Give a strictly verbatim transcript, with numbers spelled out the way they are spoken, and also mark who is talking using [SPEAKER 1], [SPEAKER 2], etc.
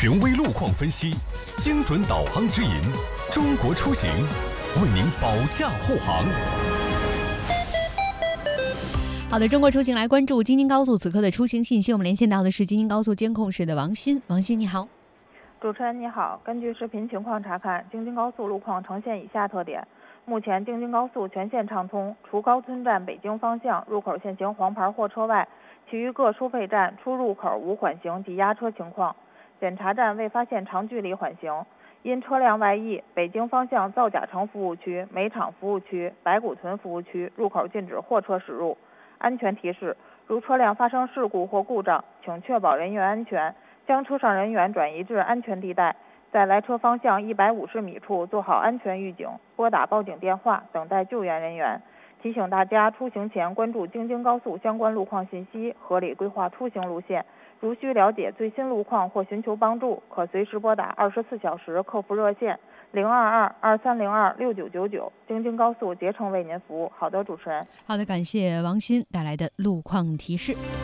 [SPEAKER 1] 权威路况分析，精准导航指引，中国出行为您保驾护航。
[SPEAKER 2] 好的，中国出行来关注京津高速此刻的出行信息。我们连线到的是京津高速监控室的王鑫，王鑫你好。
[SPEAKER 3] 主持人你好，根据视频情况查看，京津高速路况呈现以下特点：目前京津高速全线畅通，除高村站北京方向入口限行黄牌货车外，其余各收费站出入口无缓行及压车情况。检查站未发现长距离缓行。因车辆外溢，北京方向造甲城服务区、煤厂服务区、白骨屯服务区入口禁止货车驶入。安全提示：如车辆发生事故或故障，请确保人员安全，将车上人员转移至安全地带，在来车方向一百五十米处做好安全预警，拨打报警电话，等待救援人员。提醒大家出行前关注京津高速相关路况信息，合理规划出行路线。如需了解最新路况或寻求帮助，可随时拨打二十四小时客服热线零二二二三零二六九九九，京津高速竭诚为您服务。好的，主持人。
[SPEAKER 2] 好的，感谢王鑫带来的路况提示。